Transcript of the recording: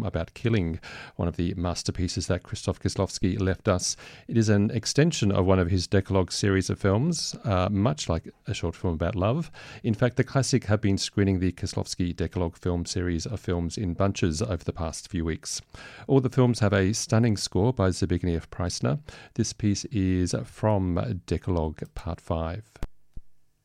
film about killing, one of the masterpieces that Krzysztof Kieślowski left us. It is an extension of one of his Decalogue series of films, much like a short film about love. In fact, the classic have been screening the Kieślowski Decalogue film series of films in bunches over the past few weeks. All the films have a stunning score by Zbigniew Preissner. This piece is from Decalogue Part 5.